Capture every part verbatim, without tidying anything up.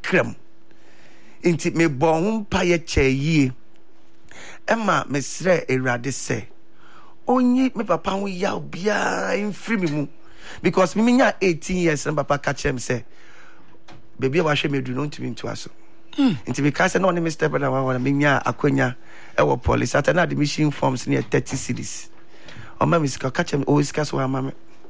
akram inti me bon pa ye cheye Emma mesre erade se onyi me papa ho ya bia mfiri me mu because me nya eighteen years and papa catch him say baby wa hwe me du no ntimi nto aso inti me ka say no ne me step na wa me nya akonya e wo police atana the mission forms near thirty cities o ma me sika catch him o sika so ama me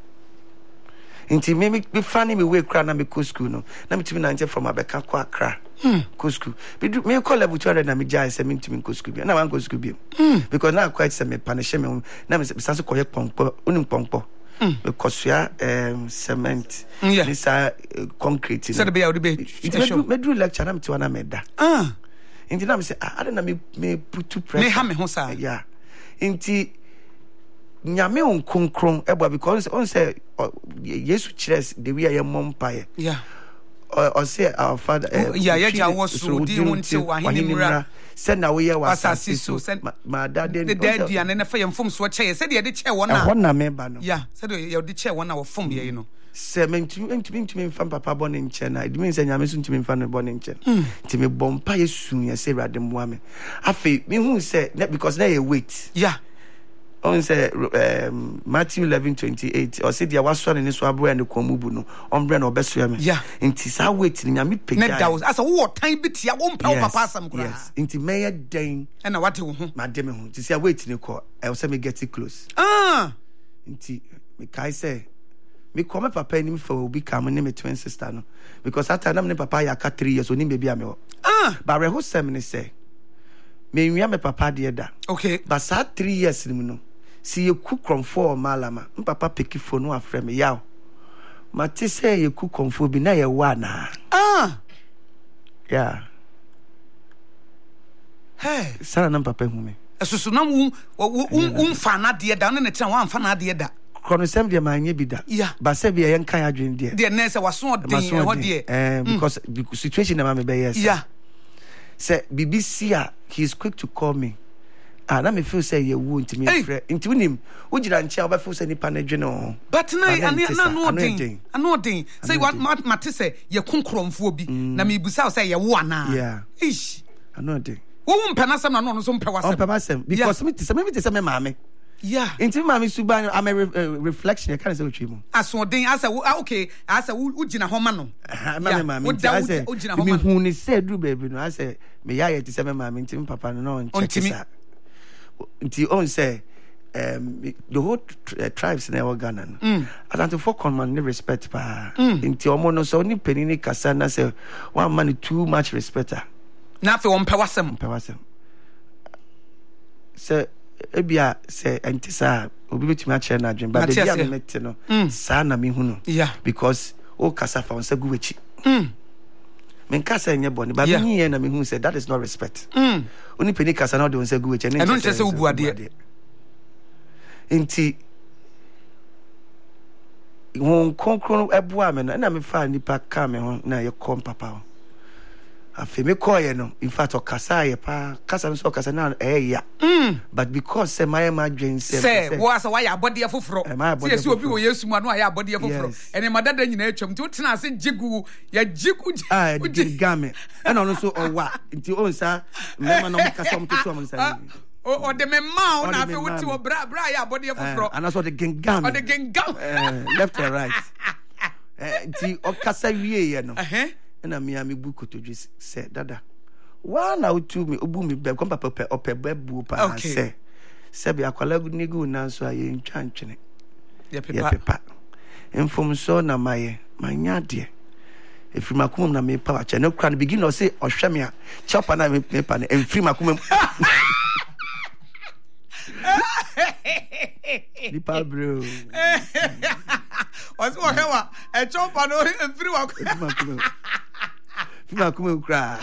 inti me me fani me we kra na me ko school no na me timi na nje from abeka kwa akra ko school me do me call level two hundred na me jai say me timi ko school na wan ko school bi because na quite say me punish me na me say ko ye pongpo unim pongpo because ya um cement this uh, concrete so the be out be me do lecture na me to na me da ah inti na me say I don't na me me put to pressure me ha me ho sa yeah inti nyame on konkron eba because on say yesu chires the way I mom paye yeah or say our father yeah yeah ja was so di wonte wa hinimra said na we was asasi so my dad the dead ya na fa yemfom so che said ye de che won na won na member no yeah said ye de che won na wo fom ye no seventy ntimi ntimi mfa papa born in China it means nyame so ntimi mfa no born in China ntimi bompa yesu ye say rade moa me afi me hu say because na ye wait yeah on say um, Matthew eleven twenty-eight or say dia wasɔ ne so abro and komubu no ombre na obeso me yeah inti sa wait ni nyame pega ne da was asa wo time bitia wo mpa wo papa asam kura yes inti meye den e na wate wo ho ma de me ho inti say wait ni ko e say me get it close ah inti me kai say me ko me papa ni me fa obi kam ne me twin sister no because at time me papa ya ka three years oni baby am ah but re ho sem ni say me nwia me papa de da okay but sa three years ni no si ye ku kromfo malama mpapa peki fo no afre me yaw mate say ye ku kromfo bi na ye wa na ah yeah hey sana na papa hu me esusu na mu um fa na de da ne tena wan fa na de da kono sem de manye bi da yeah ba se bi ye nkan adwen de de na se waso odin e ho de eh because the situation na me be yes yeah say B B C he is quick to call me ah na me feel say ye wu ntimi frɛ nti unim wo gira nche oba feel say nipa na dwe no but na na na no odin ana odin say what mate say ye konkromfo bi na me busa say ye wo ana yeah ish ana odin wo wo mpa na sam na no so mpa wasam mpa wasam because me tise me tise me maame yeah nti maame suba am a reflection e kan say otwi mu aso odin asa okay asa wo gina ho ma no maame maame nti asa me hu ni say dru baby no asa me ya ye tise me maame nti papa no no nche sa nti on say um the whole uh, tribes in our Ghana mm. and to for command respect pa mm. nti omo no so ni penini kasa na say one man too much respect na fe won pewasem pewasem say ebia say entisa obi betumi a chere na adwen but the dia me mete no sa na me hu no yeah because o kasa fa on say guwechi mm men kasa enye boni but me here na me hu say that is not respect mm oni peni kasa na de on say guwechi e no say ubu ade nti won konkro eboa me na me fa nipa ka me ho na ye kom papa ho afi me call ye no in fact o kasa ye pa kasa me so kasa na eh ya mm but because say my ma dwen say say wo asa wa ya abode foforo say say obi wo yesu mu anu ya abode foforo ene madada nyina atwam nti wotena ase jigu ya jigu ah game ena no so owa nti on sa me ma no kasa mo to so mo sa o de me ma o na fe wuti wo bra bra ya abode foforo and also the gengam o de gengam left and right nti o kasa wie ye no eh na me am bu kotodwe say dada wa na utu me obu me be kom papa pe opebe bu pa say say be akwala nigu na so aye ntwa ntwene ye pepa enfom so na maye manya de efiri makumum na me pa wa che no kra no begin no say ohwe me a chopa na me pa na enfiri makumum Lipa bro Osi wo hewa e chopa no enfiri makumum Fima kuma kra.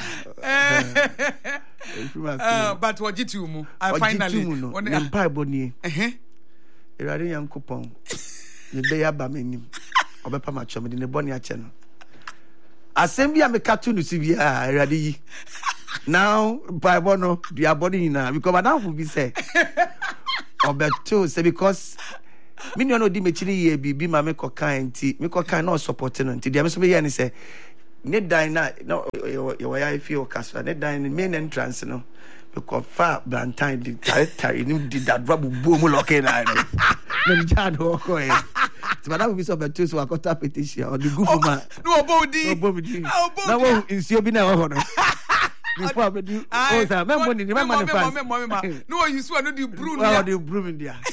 Uh, but what did you mu? I finally on the Bible ni. Eh. Erade Yankopon. Ne be ya ba menim. Obepa ma chom de ne boni a che no. Asem bia me katu no si bia erade yi. Now Bible no dia body na because madam will be say. Obeto say because me no di me chiri ye bi bi ma me kokan nti me kokan no support no nti dia me so be here ni say ne dan na no you ya feel castle ne dan main entrance no because far Blantyre the territory ni did that rubber boom lock in na me jad ho ko e ti madam bi so betu so akota petition or the government no obodi no obodi na wo nsuo bi na ho no before we do oh sir me money me money fast no you so no the broom no the broom in there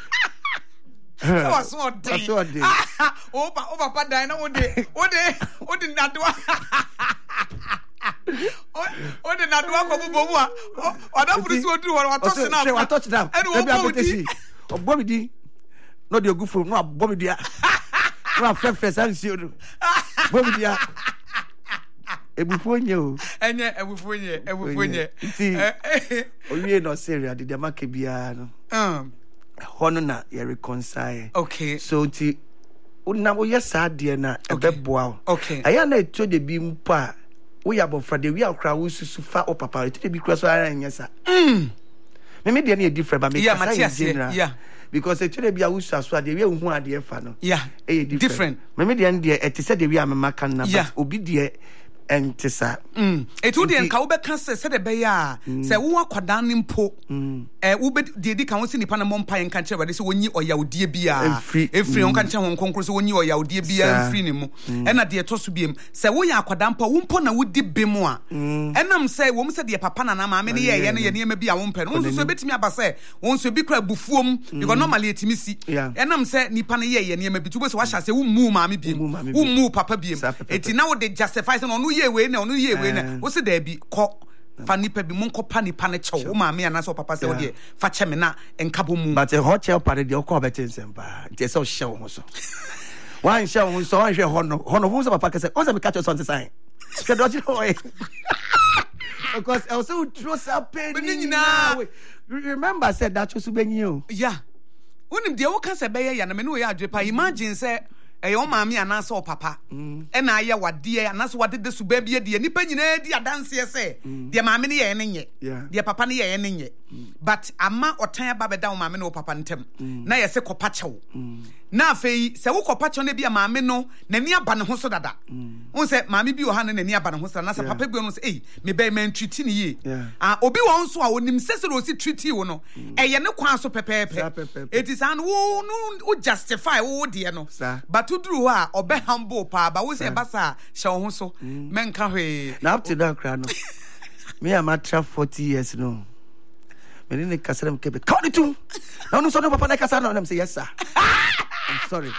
so was so day so day oh pa oh papa dan na wo de wo de wo de nadwa o de nadwa ko bo mu a o da furu so du wo touch na wa touch down e no bo di o bo mi di no de ogu furu no bo mi dia no afre fre san si o bo mi dia ebufonye o enye ebufonye ebufonye ti owie no seria de de make bia no um hono na ye reconcile okay so ti una wo yesa de na ebeboa okay aya na eto de bi mpa wo ya bofra de wi akra wo susu fa o papa eto de bi kra so ara nyesa mm me me de na e different ba me yeah Matthias yeah because eto de bi a wo susu aso de wi hu ade fa no yeah e different me me de na de e te se de wi amema kan na but obi de entisa mm etu de nka wo be kan se se de be ya se wo akwadan ni mpo eh wo be de di kan wo si nipa na mo mpa nka kire wade se wonyi oyawdie bia efri on kan kire won konkro se wonyi oyawdie bia efri ni mu e na de to so biem se wo ya akwadan mpa wo mpo na wo di be mu a enam se wo se de papa na na ma me ne ye ye ne ye ne bia wo mpa no so betimi aba se won so bi kra bufuom because normally etimi si enam se nipa ne ye ye ne bi tu be se wa hya se wo mu ma me biem wo mu papa biem eti na wo de justify se no no ye we na no ye we na wo se da bi ko fa nipa bi mon ko pa nipa ne chew wo ma me ana so papa se wo de fa che me na enkabo mu but a hot chair party de ko be tensen ba je se o hye wo so wan hye wo so wan hye ho no ho no wo se papa ke se o se me catch us sign ke do ji ho e because I also trust up pain now remember said that you benyi o yeah wonim de wo ka se be ye ya na me no ye adwepa imagine say e yo maami anase o papa e na aye wade anase wade de suba bia de nipa nyina di adanse se de maami ne ye ne nye de papa ne ye ne nye but ama otan aba beda wo maami ne o papa ntem na ye se kopa chew na afei se wo kopa chew ne bia maami no nani aba ne ho so dada won se maami bi o ha ne nani aba ne ho so na se papa bi no se eh me be man treat ni ye ah obi won so a onim se se ro si treat wo no e ye ne kwan so pepepe it is an wo no justify wo de no but tuduru ha obe humble pa ba wo se basa hye wo ho so menka hwe na up to that cry no me am at forty years no me ne kasem kebe call it to no no so no papa na kasa no say yes sir I'm sorry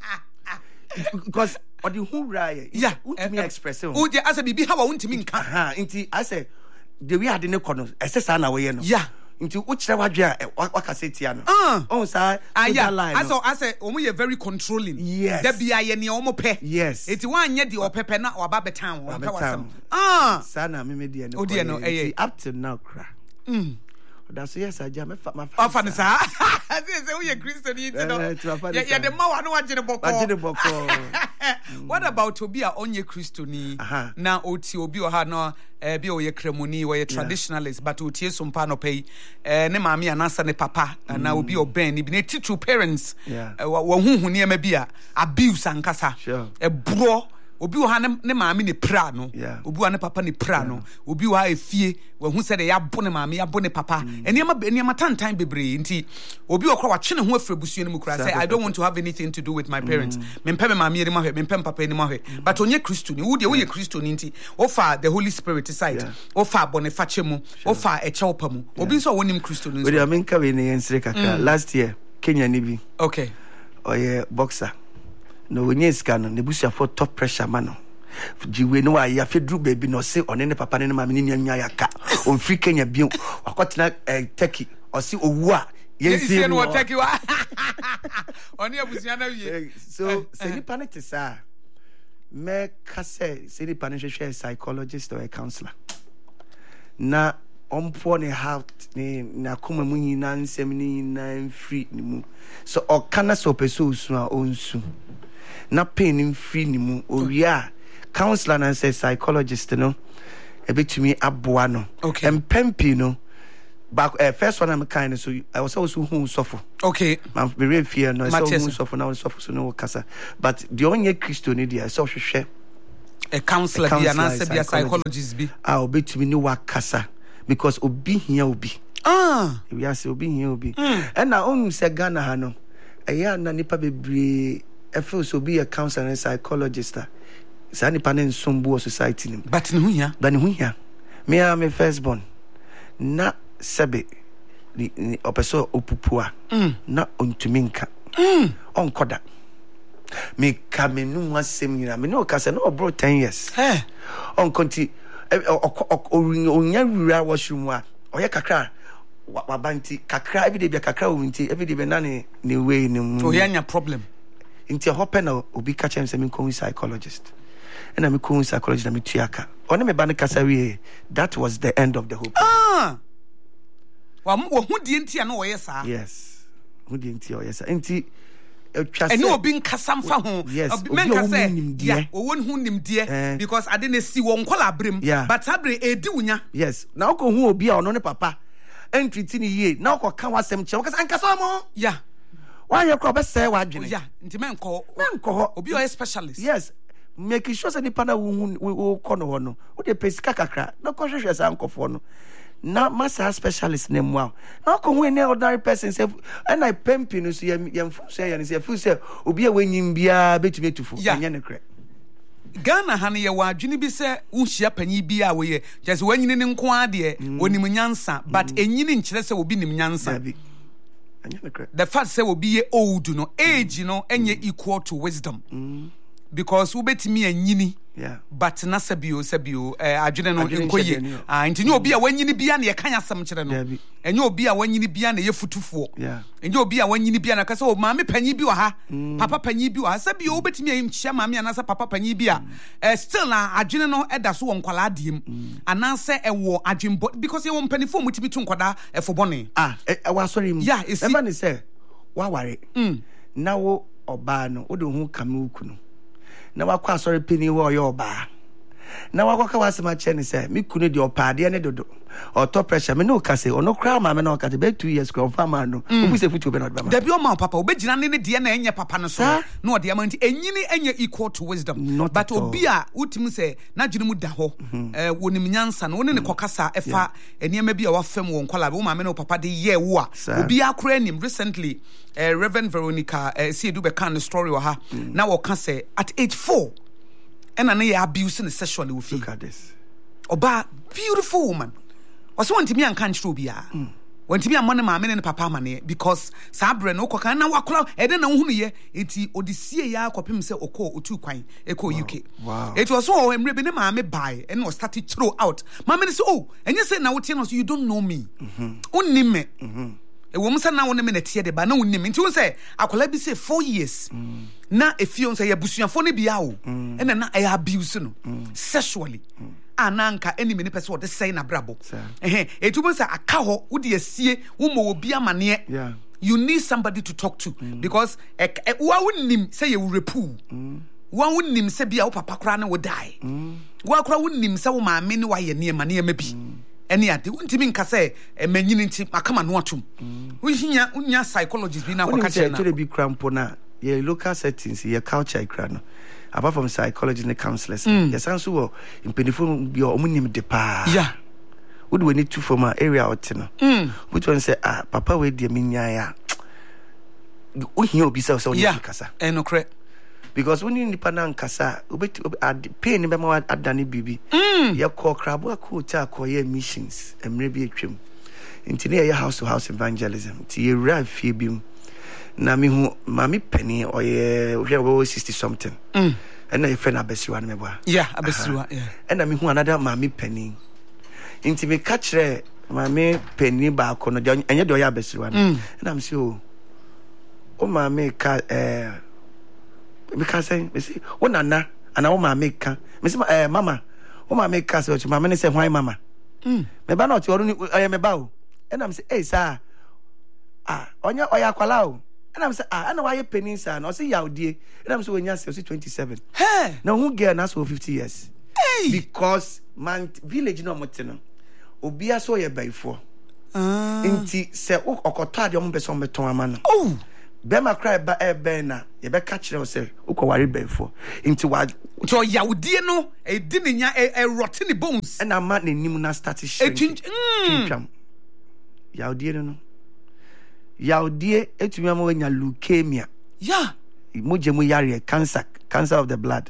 because or the who right yeah me express it o je asa bibi ha wa untimi nka ha nti I say the we had ne kono esesa na we no yeah nti wo kire wadwe a wakase tia no oh sa aya aso ase omo ye very controlling yes da bia ye ne omo pe yes eti wanye de opepe na oba betan wo pe wasam ah sana me me de ne o de no eh up to now cra mm that's yes I jam ma afa ne sa say say we ye Christian yi ti no ye de ma wa no wagene boko wagene boko what about obi a onye Christoni na oti obi o ha no eh bi o ye kremoni o ye traditionalist but oti esumpa no pay eh ne maami anasa ne papa na obi o ben ni bi ne two parents wo huhu ne ma bi a abuse ankasa e bro obi wo ha ne maami ne pra no obi wo ne papa ne pra no obi wo ha efie wo hu se de ya bo ne maami ya bo ne papa eniema eniema tantan bebre nti obi wo kro wa twe ne ho afrebusu ne mu kra say I don't want to have anything to do with my parents me mpe me maami eni ma hwe me mpe papa eni ma hwe but onye Christo ni wo de wo ye Christo ni nti wo fa the Holy Spirit side wo fa boniface mu wo fa eche opa mu obi so wonim Christo ni we dey aminka we ne ensre kaka last year Kenya ni bi okay oye boxer no wenye skano ne busia for top pressure mano jiwe no ya fedru baby no se one ne papa ne mama ne nya ya ka on free Kenya bio wakotena Turkey o si owu a yensi no Turkey wa oni abusia na wie so se ni panic sa me ka se se ni panic hwehwe psychologist or a counselor na ompo ne heart ne na koma mu nyina nsem ni na free ni mu so o kana so peso osu a onsu na pain in free ni mu oria counselor na say psychologist no e betumi aboa no okay empempi no back uh, first one I'm kind so I was also who suffer okay man be fear no so who suffer now suffer so no kasa but the only Christo ni dia so hwehwe a counselor bi anasa bi a psychologist bi ah obetumi ni wakasa because obi hia obi ah we are say obi hia obi and na onu se Ghana ha no eya na nipa bebre e feel so be a counselor and psychologist sa nipa na nsombo society nim but ne hu hia but ne hu hia me am my firstborn na sebe ni opeso opupua na ontumi nka onkoda me kamenu asem nyina me no kase no bro ten years eh on konti onya wura washroom a oye kakra wabanti kakra every day be kakra wunti every day be na ne ne way ne o yanya problem inti hope na obi ka chem se me ko psychologist and me ko psychologist na me tuaka oni me ba ne kasa wie that was the end of the hope ah wa wo hu die ntia no oye sa yes hu die ntia oye sa nti eni obi nkasa mfa ho men kasa ya owo hu nimdie because ade na si won kola abrem but abre edi wunya yes na ko hu obi a ono ne papa entity ni ye na ko ka wasem che kasa nkasa mo ya wa ye ko be say wa dwene ya nti men ko men ko obi o specialist yes make sure say ni pana wu wu ko no ho no wo de pesika kakra na ko hwehwe sa nkofo no na masa specialist ne mo na ko hu any ordinary person say and I pempi no so yem fu say yan say fu say obi a wanyim bia betumi tufu anya ne kre Ghana ha ne ye wa adwene bi se unhia panyi bi a we ye just wanyini ne nko ade onim nyansa but enyini nkyere se obi nim nyansa anya ne kre the fact say obi ye old no age no enye equal to wisdom mm. because we betimi anyini yeah but na sabio sabio eh adwene no nkoye ah nti nye obi a wanyini bia na ye kan asem kire no enye obi a wanyini bia na ye futufo yeah enye obi a wanyini bia na kasa o maame panyi bi wa ha papa panyi bi wa ha sabio obetimi ayim hia maame anasa papa panyi bi a eh still na adwene no eda so won kwala adiem ananse ewo adwembo because ye won panifo mutimi tu nkwada efobone ah e wa sorry mu yeah e never say wa ware na wo oba no wo de hu kamuku no na wakwa asori pini wo yo ba na wakwa wasema che ni say me kunu de opade ne dodo auto pressure me no ka say ono kra ma me no ka te be two years kra fama no obi se futu be no ba da bi o ma papa obegina ne ne de na enye papa no so no de amanti enyini enye equal to wisdom Not but obi a utimi say na dwene mu da ho eh wonim nyansa no woni ne kokasa efa enema bi a wafam won kola be wo ma me no papa de ye wo a obi akra nim recently uh, Reverend Veronica uh, see do be kan story wa ha na wo ka say at age four and na ya abuse ne sexually with look at this oba beautiful woman was want me an kan chiro bia want me amone ma me ne papa amane because sabre no koka na wakora e de na hunu ye enti odisie ya akopem se okọ otu kwan eko U K wow it was so emre be ne ma me buy and was started throw out ma me say oh enye say na wotie no so you don't know me mhm onni me mhm e wo msa na wona me na tie de ba na wonni me nti won say akola bi say four years mm. na efie on say ya busuafo ne bia o mm. ena na e abuse no mm. sexually mm. ananka enemy ne person de say na brabo eh etubo say aka ho wo de asie wo mo obi amane yeah you need somebody to talk to mm. because e wa wonnim say ye repu mm. wa wonnim say bia wo papa kra na wo die mm. wa kra wonnim say wo maame ne wa ye ne ma ne ma bi mm. eni ade untimi nka say emanyini nti makama no atum wo hinya unya psychologist bi na kwa kache na to be crampo na your local settings your culture ikra no apart from psychology and counselors mm. yes and so in penifo bi o munim de pa yeah would we need to from our area out no mm. which one say ah papa we de minya ya o hiya obi say so yeah. kasa eno kre because when you nipa na nkasa obeti pain be ma adane bibi mm. ye call crabo akọ ta akọ missions emre bi atwam intine ye house to house evangelism ti ye ra fie bi na me hu mami penny oye we sixty something mm. and na ye friend abesiwa na me boa yeah abesiwa yeah and na me hu another mami penny inti me catch re mami penny ba akọ no enye de oya abesiwa na and am say o o mami ka eh because say me say wo nana ana wo ma make ka me say eh mama wo ma make ka say o mama ne say why mama mm me ba na o ti oru ni eh me ba o and am say eh sir ah onya oya kwala o and am say ah ana why penny sir na o say yaudie and am say onya say twenty-seven hey na who girl na so fifty years hey because man village no mo no obi aso ye baifo ah nti say okoto ade o mo be so beton ama no oh Bema cry ba e bena ye be catch you say uko worry ben for into what to yawdie no e di ne nya e rot ne bones and a man in nim na start shrinking twintwam yawdie no yawdie etumi am wanya leukemia yeah moje mu yare cancer cancer of the blood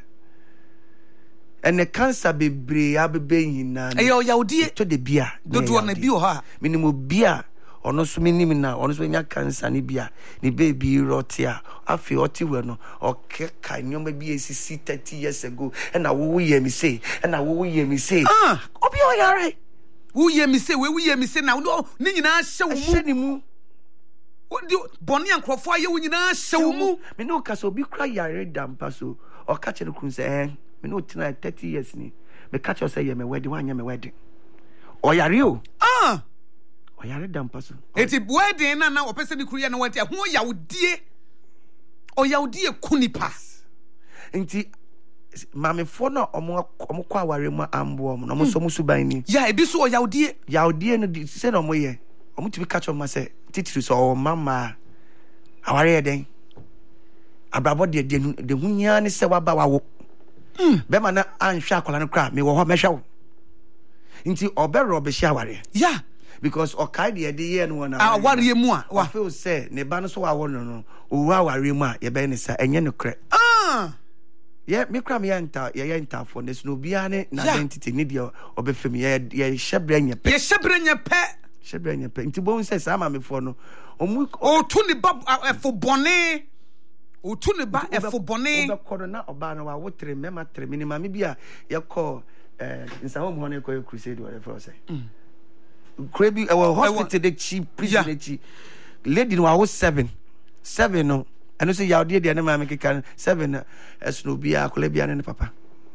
and the cancer be bre abebe yina e yawdie to the bia dodo na bi o ha minimum bia ono so minim na ono so nya cancer ni bia ni baby rotia afi oti we no okeka nyoma bi esisi thirty years ago and wo ye mi say and wo ye mi say ah obi o yare wo ye mi say we wo ye mi say na no ni nyina hye wo mu mu Wodi boni ankrofo aye wo nyina hye wo mu me no ka so bi kra yare dampa so o ka che no kun say eh me no tina thirty years ni me ka che say ye me wedding wanya me wedding o yare o ah o yare dampa so eti wedding na na opese ni kuru ye na wante ho yawdie o yawdie kunipa nti mamefo na omo omo kwa aware mu ambo mu na mo so mu suban ni ya ebi so o yawdie yawdie no di se na omo ye omo tibi catch on ma say titiri so o mama aware den abrabo de de de hunya ni se waba wawo mm be ma na anhwa akola no kra me wo ho mehwa wo nti obero be hia aware ya because okai de de ye no na aware mu a wa feel say ne ba no so wawo no no owu aware mu a ye be ni sa enye no kra ah yeah me kra me enter ye enter for this no bia ne na identity ni de obefem ye ye hyebre nya pe ye hyebre nya pe hyebre nya pe nti bo nse sa ma me for no omu o tu ni ba efo bone o tu ni ba efo bone o be kodo na oba no wa wotre mema tre minima me bia ye call eh nsawo mo ne ko crusade or for say krebi e hospital de chi prison de chi lady no wa seven seven no and say yawde de na ma me keka seven esno bia akola bia ne papa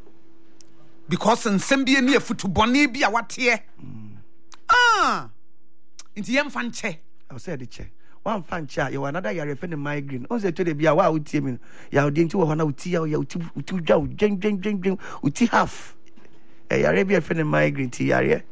because nsem bia ne afutu bone bia wate ah inti yem fan che I say the che one fan cha you another yare fe ne migraine on say to the bia wa utie mi yawde nti wo na utie ya uti uti dwa gen gen gen gen uti half e yare bia fe ne migraine ti yare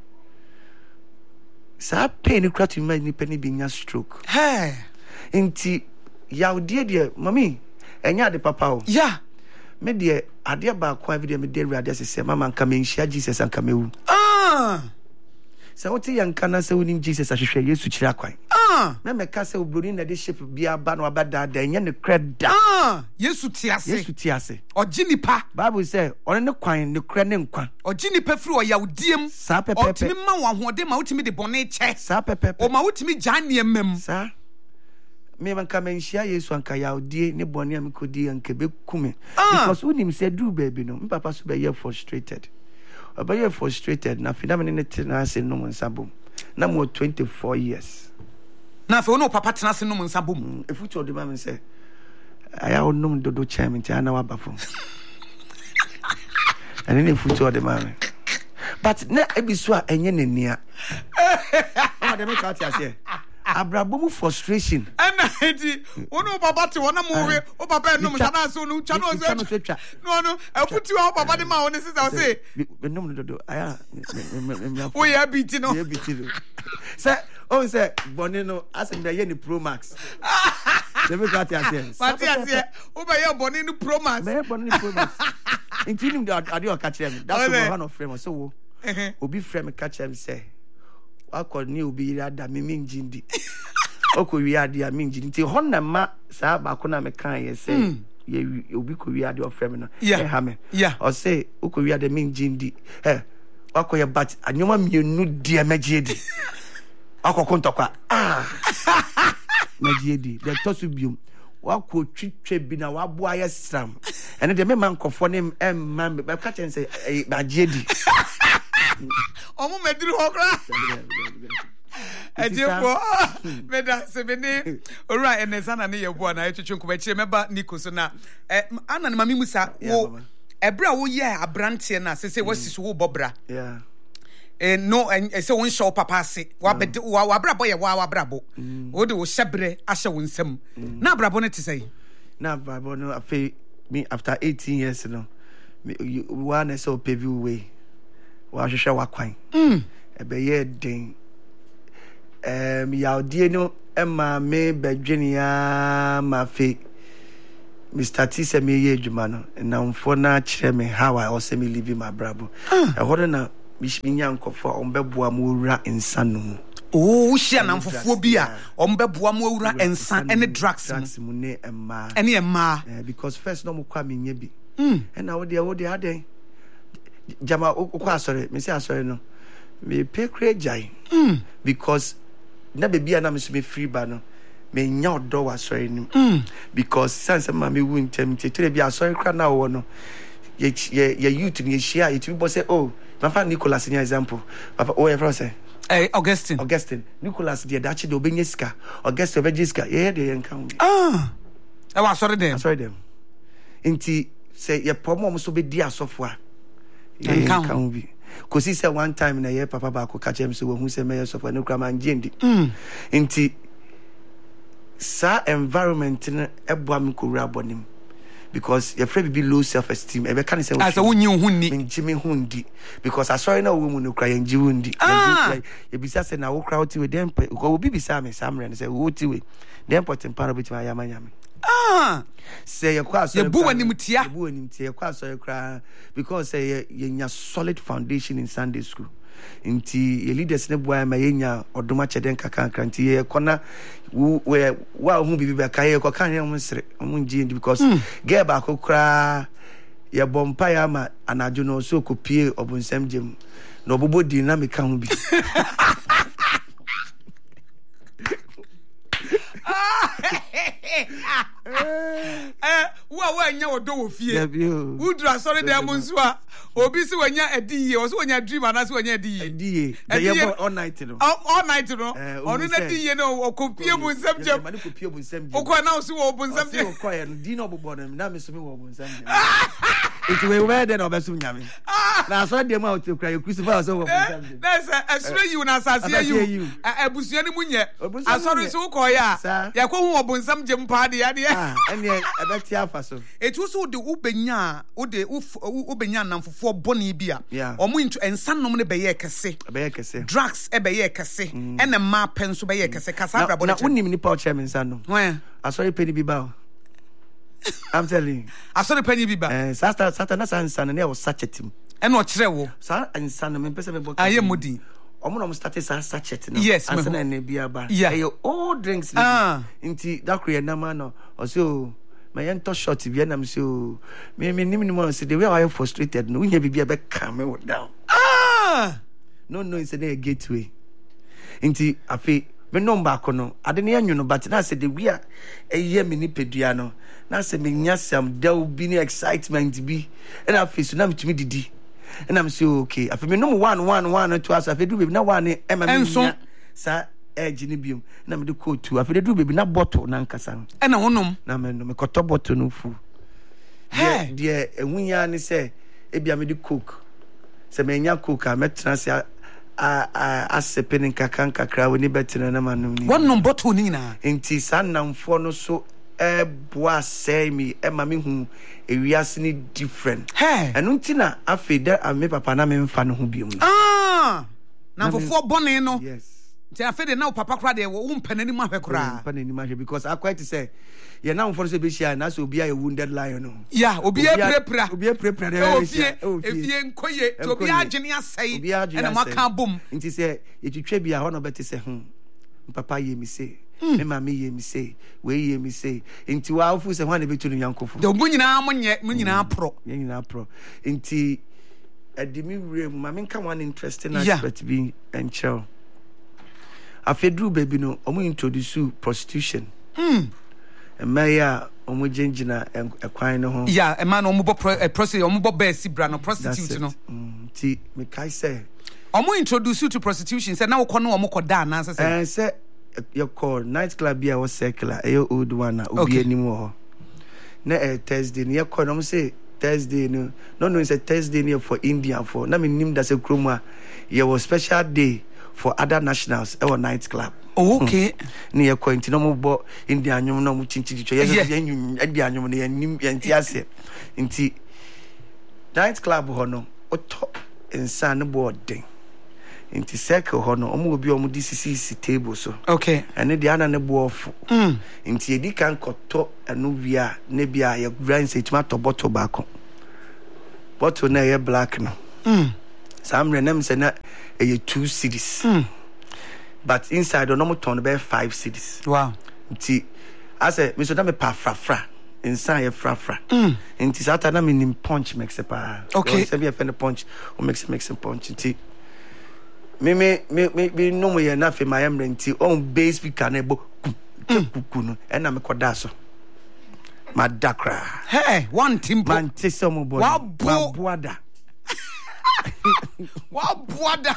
sa pain kra to me ni pe ni binya stroke hey nti yawde de mami enya de papa o yeah me de ade ba kwa video me de rade sese mama nka me nhia Jesus anka mewu ah sa woti yanka na se woni Jesus ahwehwe Yesu kira kwan ah na me ka se obroni na de shape bia ba no abada da enya ne kreda ah Yesu tiase Yesu tiase oji nipa Bible say one ne kwan ne kra ne nkwa oji nipa firi o yawdiem sa pepepe otimi ma wahode ma otimi de bone che sa pepepe o ma otimi janie mem sa me man ka menhia Yesu anka yawdie ne bone am kodi anka be kume because unim say do baby no papa so be ye frustrated oba ye frustrated na finamene ne tena se no nsabom na mo twenty-four years na fe ono papa tena se no nsabom e futu ode ma me say aya onum dodo chairman ti ana wabafo and ne futu ode ma me but na ebiso a enye ne nia o de me ka ti ase abrabomu frustration ana edi ono papa te wona mo we o papa enum sana so no twa no so no no afutu o papa de ma woni sisa o say enum dodo aya o ya biti no ya biti no say o say boni no asen da ye ni Pro Max dem ka ti ase pati ase o be ye boni ni Pro Max be boni ni Pro Max including the audio catch them that's one of frame so wo obi frame catch them say akọ ni obi ira da me minjindi oko wi ade a minjindi ti ho na ma sa ba ko na me kan ye say ye obi ko wi ade o frame no e ha me o say oko wi ade minjindi eh akọ ye bat anyoma mienu die magiedi akọ kontokwa ah magiedi the tosu bium wako twitwe bi na wabo aye sram ene de me man kofo ne em man be ka chen say magiedi omo mediri hokra ejefo meda sebene ora enesana ne yebo na etwetwe nkoba chire meba niko so na ana ne mami musa wo ebra wo ye abrante na sese wasiso wo bobra yeah eh no eh se won show papa ase wa bede wa abrabo ye wa abrabo wo de wo hyebre ahye wo nsam na abrabo ne tesai na abrabo no afi me after eighteen years no me one so pavey way wa hwehwe wa kwan mm ebe ye den um yaudie no ema me bedwenia ma fe Mister T se me ye adwuma no na mfo na kire me how I also me live my brabo e hodo na minya nkofo ombeboa mo wura insanu oh shia na mfofo bi a ombeboa mo wura ensa ene drugs mu ne emma ene emma because first no mo kwa menya bi mm and now they wo dey aden jama okwa asore me say asore no me pay create jai mm because na be bia na me so me free ba no me nya odo wa asore nim mm because sense ma me wu ntem tetere bia asore kra na wo no ye ye youth ni share it be say oh my friend Nicholas in example papa oh your say eh Augustine Augustine Nicholas de dachi de obenye sika Augustine obenye sika ye de enkan ah e wa sorry dem sorry dem nti say ye pomo mo so be di asofo a enkan bi kosi say one time na ye papa ba ko catch him so hu say me asofo no kra man jendi mm nti sa environment na eboa me ko wura bonim because your friend be low self esteem e be kan say as a wunyi hunni njimi hundi because asori na wo mu no kra yanji hundi ye bisa say na wo kra oti we dem ko obi bisa me samre say wo oti we dem potin para bit ma yama nyame ah say ye kwa asori ye bu wani mutia ye bu wani mutia ye kwa asori kra because say ye, ye nya solid foundation in Sunday school nti ye leaders ne boy ma ye nya odoma cheden kakanka nti ye kona we wa hu bibi be ka ye ko kan ye mo sere mo nji because mm. ge ba ko kra ye bompa ya ma anajo no so ko pie obunsam jem no obobo di na me ka hu bi eh wa wa nya wodo wo fie udra sorry dem nso a obi si wanya adiye o so wanya dream ana so wanya adiye adiye ye all night no all night no onu na adiye no okopie bu nsam jem ma ne kopie bu nsam jem okwa na so wo bu nsam jem okwa ye no di no bobo na me so me wo bu nsam jem it we we then obesu nyame na so dem a o kra ye crucify so wo bu nsam jem that's asure you na asase you abusua ni munye asori so ko ya ya ko hu wo bu nsam jem pa de ya de ene ebeti afa so etu so de ubenya ode ubenya namfofo boni bia omo into ensanom ne beye kese beye kese drugs e beye kese ene ma penso beye kese kasa brabo na unim ni pa chairman sanom when asori peni bi ba I'm telling you asori peni bi ba eh sata sata na sansan na e wo sachetim ene o kire wo sa ensanom me pese me boka aye modi omo no started sa sachet no yes asana na bia ba eh all drinks ah nti that create na man no o so my ento short bia na me so me me nim nim say the way I am frustrated no unya bibia be calm me down ah no no it's a gateway nti afi me no ba ko no ade ne anwu no but na say the we a eye me ni pedua no na say me nya sam da bi ni excitement bi and afi so na me tumi didi and I'm so okay afi me no one one one to us afi do baby na one e ma me nya sa edge ni biom na me de coat to afi do baby na bottle na nkasa no e na honom na me no me koto bottle no fu he de ehunya ni say e bia me de coke se me nya coke a metra se a a asepenin kakan kakra woni betina na manum ni one bottle ni na enti sanamfo no so e boa say me e ma me hu ewiase ni different he enu ntina afeda ame papa na me mfa no hu biom ah na fofo bone no yes ti afede na papa kra de wo mpanani ma hwe kra mpanani ma hwe because I quite say ye na mfo so be share na so obi a wounded lion no yeah obi e prepra obi e prepra de ofie efie nkoye to obi agene asai na maka bom nti say ye twitwa bi a ho no beti say hm papa ye mi say me mama ye mi say we ye mi say nti wa afu say hwan na betu no yankofo de obu nyina monye mo nyina pro ye nyina pro nti adimi wure mu mama nka one interesting aspect bi enchel afedru baby no omo introduce prostitution mm emaya omo gengina ekwan no ho yeah e man omo bo prostitute omo bo be si bra no prostitute no ti me kai say omo introduce you to prostitution say na wo kono omo koda na say eh say your call night club bia was circular e old one na obi anim ho na eh Thursday ne call no say Thursday no no no it's a Thursday near for India for na me nim da say kroma ye was special day for other nationals our night club. Oh, okay. Near Quentin no more India no no chinchi yes India no nim entiase inti night club hono oto ensan board den Inti circle ho no omo obi omo di sisi table so. Okay. Ene de ana ne bo off. Mm. Inti edi kan koto enu bia ne bia ye grind say tuma to bottle back. Bottle na ye black no. Mm. Some renem say na e two cedis. Mm. But inside no mo turn be five cedis. Wow. Inti I say me so da me pa fra fra. Inside ye fra fra. Mm. Inti sata na me nim punch mix pa. Okay. So be a punch o mix mix punch inti me me me me no mo ye na fe my am renti on base speaker na ebo kuku no e na me koda so madakra hey one timpo man te so mo boy wa boada wa boada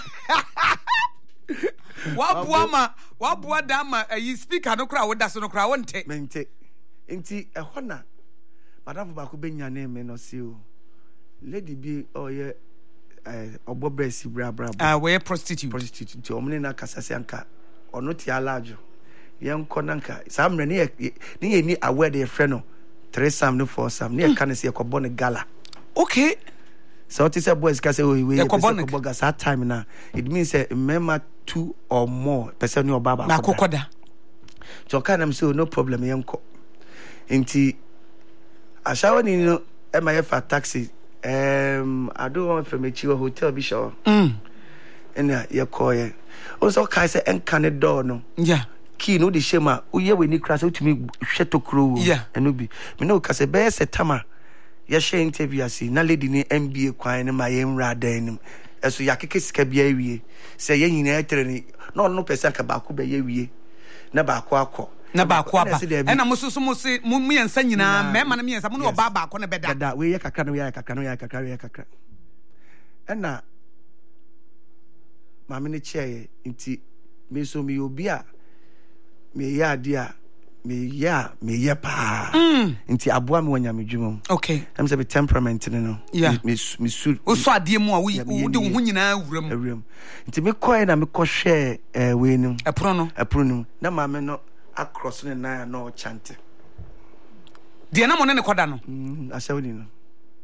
wa boama wa boada ma yi speaker no kra woda so no kra wonte mente enti e ho na madam ba ko benya na me no si o lady bi oye eh obobresi bra bra ah we prostitute prostitute nti omne na kasase anka ono ti alajo yen konanka samre ne ne ye ni aware de frɛ no three sam no four sam ne ka ne se ekobɔ ne gala. Okay. So what is a boys ka say we we ekobɔ gas that time na it means say remember two or more person no baba na kokoda so kan am say no problem yen ko nti ashawo ni no e ma ye fa taxi. Um, I don't want from a chiwa hotel be sure. Mm. And uh, you call ye. Also, Kaiser and can door no. Yeah. Key no the shema. Oh yeah, we need crash out to me sheto crew. Yeah. And no be. Me no kase be se tama. Ya she interview asi. Na lady ni M B A kwan na my em rada enim. Eso ya keke sika bia wie. Say ye nyina etere ni. No no person ka ba ko be ye wie. Na ba ko akọ. Na ba ko aba e na mususu musi mu miensa nyina mema na miensa mu no ba ba ko na beda da we ye kakra no ye kakra no ye kakra ye kakra e na ma me ne cheye nti me so me obi a me ya ade a me ya me ye pa nti aboa me wanya me dwuma. Okay. Am say be temperament no yeah. me me su o so ade mu a wo de wo nyina awuram awuram nti me koe na me ko hwe eh we nim epro no epro no na ma me no across ne na no chante de na mo ne koda no mm asawni no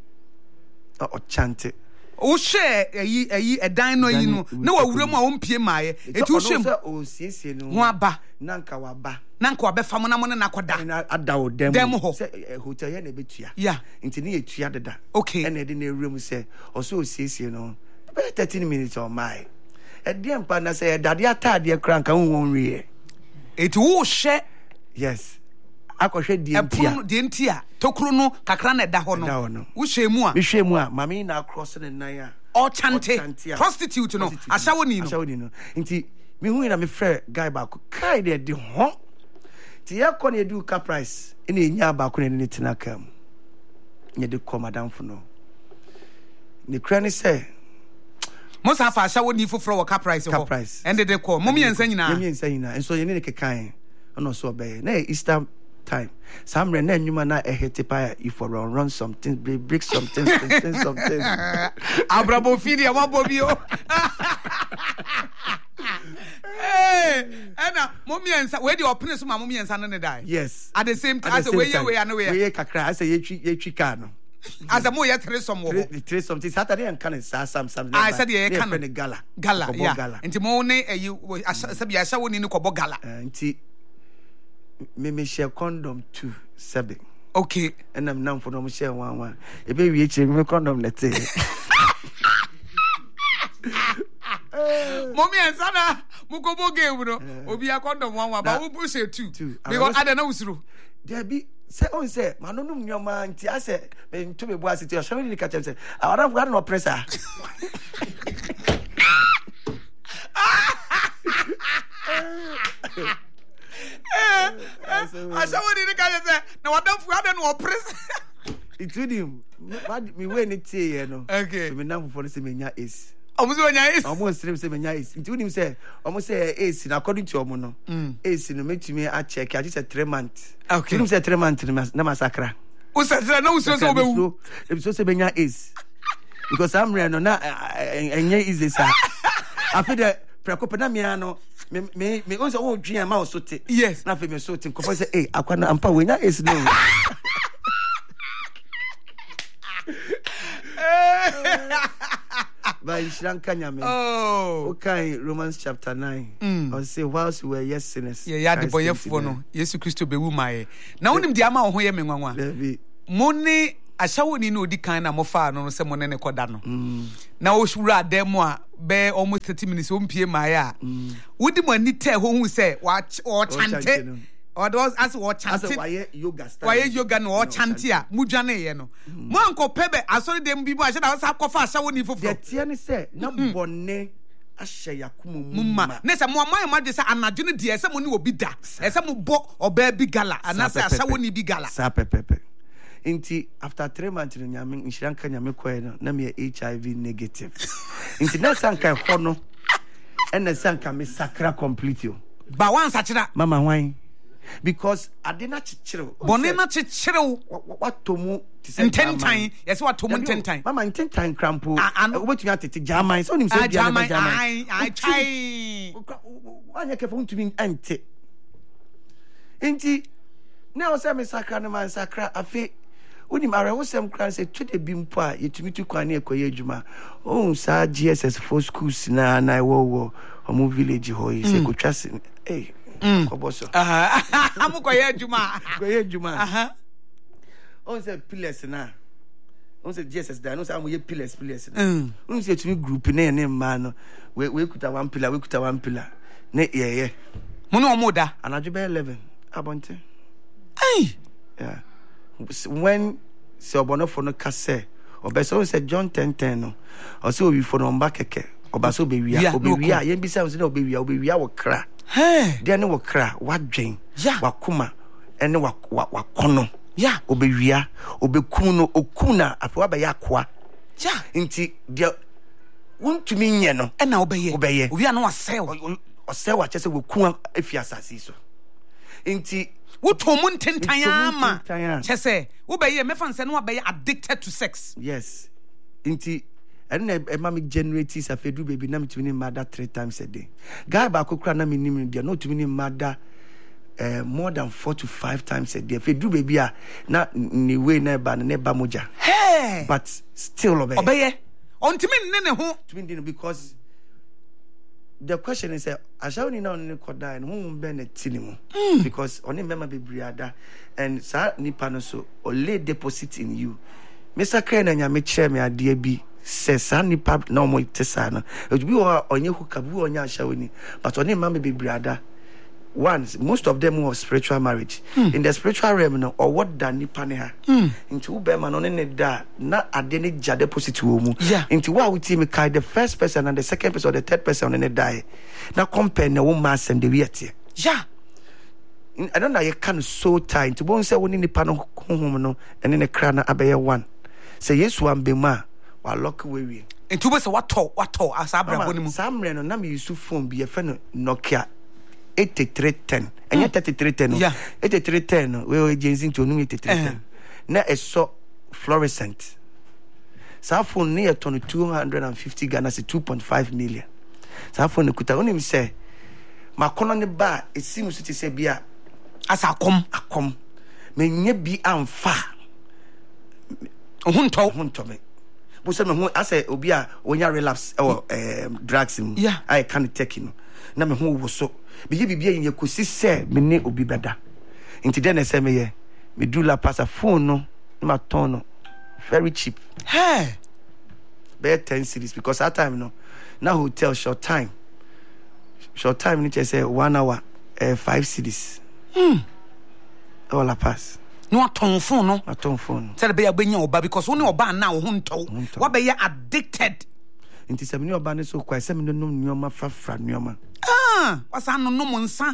o chante o hwe ayi ayi edan no yi no na wawuram a wo mpie maaye eti wo hwem o siesie no ho aba na nka waba na nka wabefa mo na mo ne na koda na adawo dem dem ho se hotel ye na betua yeah nti ne yetua deda okay e na de na ewuram se o so siesie no be thirteen minutes on my e de mpa na se dade atade kra nka won wie eti wo hwe yes akɔhwɛ die ntia epro die ntia tokuru no kakra na da ho no wo hwe mu a me hwe mu a mame na cross ne nan a o chante prostitute no ashawo ni no ashawo ni no nti me hu ina me frɛ guy back kai de de ho ti yakɔ na edu ka price ina enya baako na ne tina kam nye de kɔ madam fo no ne kra ne sɛ Mosa fa ashawo ni foforo wo ka price ho ende de call mom yensa nyina yensa nyina enso ye ne kekan ono so obey na Easter time some re na nwuma na ehete pa if for run run something break break something something something abrabo fidi wa bobio eh ana mom yensa we dey open so ma mom yensa no ne die yes at the same time as we we and we we kakra as ye twi ye twi car no as a mo ye three some wo three something Saturday and can sa sam sam I said ye can the gala gala yeah nti mo ne ayi sabi asha woni ni kobo gala nti me me share condom two seven okay and I'm now for no share one one e be wi echi me condom net mommy and sana mukobo game no obi a condom one one but we share two because I don't know usuru there be say on say manonum nyoma nti ase me nto me bo asiti o shawe ni ka chem say awara fu no pressure eh asawo ni ka say na wadam fu ada no pressure itudim me we ni tie no okay me nam for say me nya ace omo se nya ace omo stream say me nya ace itudim say omo say ace na according to omo no ace no metumi a check I just three months okay itudim say three months na masakra o say na o so so be wu e so say me nya ace because I'm ready no na enye easy sa after the prekope na me ano me me me on say o dwian ma o so te yes na fe me so te ko say eh akwana ampa we nya ace no By Shrankanyame. Oh. Okay, Romans chapter nine. Mm. I'll say, whilst we were yes sinners. Yeah, yeah, the boy of Fono. Yes, Christo be woman. Now, when the amount of him, money, I shall only know the kind of mofa, no, someone in a cordano. Now, Shura demo, bear almost thirty minutes home, P M I. Would the money tell who say, watch or chant? Or those as what chanting? Why yoga? Why yoga no chantia? Mujane, you know. Monko Pebe, I saw them people. I said, I was a coffee. I want you for the Tiani said, no bonnet. Ashaya Mumma. Nessa, more my mother said, I'm not doing the someone will be that. And some bo or baby gala. And I said, I shall only be gala. Sape pepe. Inti after three months in Yamin, in Sri Lanka, Yamiko, Nami H I V negative. Inti Nasanka Hono and the Sanka Miss Sacra complete you. But one such a Mama wine. Because I did not chill. Bonema chill. What to move in ten times? Yes, what to move ten times? Mama, in ten times, Crampo. And what you have to take Jamai. So, him say, Jamai, I try. One year to be empty. Inti now, some sacra, man, sacra, a fee. When you marry, was some class, a twenty bimpa, you to me to Kanye Koyejuma. Oh, sir, G S S for schools now, and I will, or move village, hoy, say, go trust. Hey. Mm. Uh-huh. I'm going to Juma. Go Juma. Uh-huh. On say pillars na. On say G S S da. On say am we pillars pillars na. Mm. On say to me group na na man. We we kuta one pillar, we kuta one pillar. Ne yeah yeah. Mo no mo da. Anajo be eleven. Abonte. Hey. Yeah. When se obono for no kase. Obe so say John ten ten no. O say we for no mba keke. Oba so be wia, obe wia. Yen bi say o say obe wia, obe wia wo kra. Hey, there no kra wadwen yeah wakuma ene wa wakono yeah obewia obekum no okuna afa ba yakwa yeah nti there wontumi nye no e na obeye obeye obi ana wasel osel wa chese wokum afi asase so nti woto mu ntentan ama chese obeye mefa nse no obeye addicted to sex. Yes, nti and a mammy generates a fedu baby nam to me mother three times a day. Guy back cry na me nim dia not to me mother uh, more than four to five times a day. Fedu baby a na ni we na ba na ba moja. Hey, but still obey. Obey. On to me ne ho to me because the question is uh, I shall only know on koda and who be na tinimu because only member be briada and sa nipa no so or lay deposit in you. Mister Ken and ya me chair me ade bi says nipa na mo tesa no it be o onye hook bu onye ashawoni but only mama be brother once most of them were spiritual marriage mm. in the spiritual realm no or what da nipa ne ha mm. into ube man on ne da na ade ne ja deposit wo mu yeah. into wa we team kai the first person and the second person or the third person on ne die na compare na wo mass and the reality yeah I don't know you can so tight to bon say woni nipa no honhom no ene ne kra na abeye one say yesu ambema wa lock we into be say what talk what talk as abrabo ni mu samre no na me use phone bi e fe no Nokia eighty-three ten and mm. thirty-three ten no yeah. eighty-three ten no we agent to no eighty-three ten uh-huh. na e so fluorescent sa phone near to two hundred fifty Ghana say two point five million sa phone kuta onim say makono ne ba e seems to say bia as akom akom me nya bi amfa ohunto ohunto me bo se me hu ase obi a onya relapse or um, drugs him yeah. I can't take him na me hu wo so bi bibia yin yakosi se me ne obi beda nti den se me ye me do la pass a phone no ma ton no very cheap hey be ten cities because that time no na hotel short time short time ni say one hour uh, five cities hmm all la pass no aton phone no aton phone say be ya benya oba because woni oba na wo hunto wa be ya addicted nti se me oba ne so kwa se me no nyoma fafra nyoma ah wasa no no nsa